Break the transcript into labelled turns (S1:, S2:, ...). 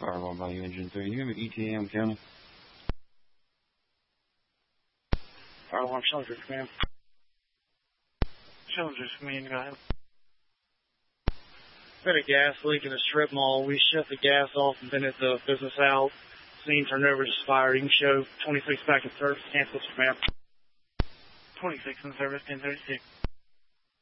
S1: Firewall by Engine 3. You have an ETM County?
S2: Firewall Shelter Command. Shelter's Command, go ahead. Got a gas leak in a strip mall. We shut the gas off and vented the business out. Scene turned over to fire. You can show 26 back in service. Cancel, command. 26 in service, 1036.